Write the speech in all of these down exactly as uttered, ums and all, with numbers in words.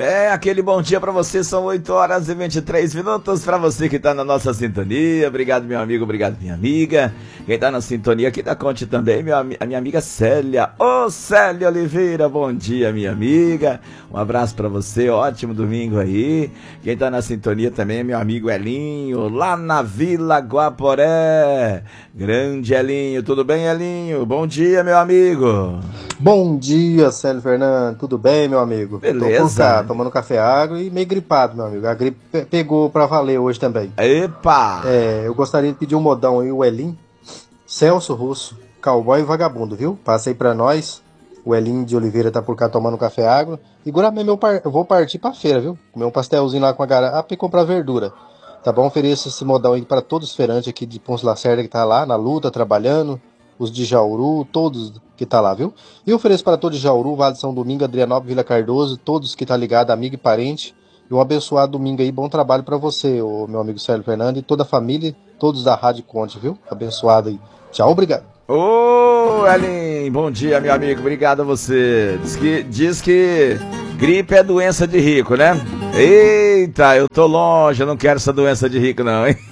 É, aquele bom dia pra você, são oito horas e vinte e três minutos pra você que tá na nossa sintonia. Obrigado, meu amigo, obrigado, minha amiga. Quem tá na sintonia aqui da Conte também, meu, a minha amiga Célia. Ô, Célia Oliveira, bom dia, minha amiga. Um abraço pra você, ótimo domingo aí. Quem tá na sintonia também é meu amigo Elinho, lá na Vila Guaporé. Grande Elinho, tudo bem, Elinho? Bom dia, meu amigo. Bom dia, Célio Fernando, tudo bem, meu amigo? Beleza. Tô por cá, tomando café água e meio gripado, meu amigo. A gripe pe- pegou pra valer hoje também. Epa! É, eu gostaria de pedir um modão aí, o Elim, Celso Russo, cowboy e vagabundo, viu? Passei pra nós, o Elim de Oliveira tá por cá tomando café água. E agora mesmo eu, par- eu vou partir pra feira, viu? Comer um pastelzinho lá com a garapa e comprar verdura. Tá bom? Ofereço esse modão aí pra todos os feirantes aqui de Ponce Lacerda que tá lá na luta, trabalhando. Os de Jauru, todos que tá lá, viu? E ofereço para todos de Jauru, Vale de São Domingo, Adrianópolis, Vila Cardoso, todos que tá ligado, amigo e parente. E um abençoado domingo aí, bom trabalho para você, o meu amigo Célio Fernando, e toda a família, todos da Rádio Conte, viu? Abençoado aí. Tchau, obrigado. Ô, Elin, bom dia, meu amigo, obrigado a você. Diz que, diz que gripe é doença de rico, né? Eita, eu tô longe, eu não quero essa doença de rico não, hein?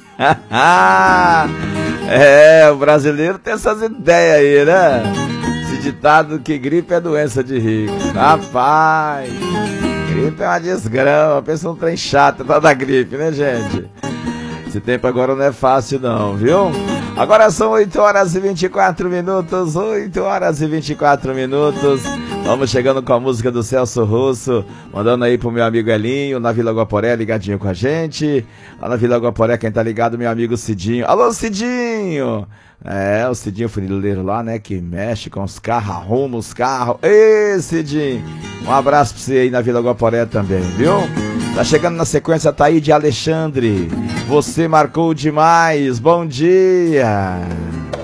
É, o brasileiro tem essas ideias aí, né? Esse ditado que gripe é doença de rico. Rapaz, gripe é uma desgrama, pensa um trem chato, tá da gripe, né, gente? Esse tempo agora não é fácil não, viu? Agora são oito horas e vinte e quatro minutos, oito horas e vinte e quatro minutos. Vamos chegando com a música do Celso Russo, mandando aí pro meu amigo Elinho, na Vila Guaporé, ligadinho com a gente. Lá na Vila Guaporé, quem tá ligado, meu amigo Cidinho. Alô, Cidinho! É, o Cidinho funileiro lá, né, que mexe com os carros, arruma os carros. Ê, Cidinho! Um abraço pra você aí na Vila Guaporé também, viu? Tá chegando na sequência, tá aí de Alexandre. Você marcou demais, bom dia!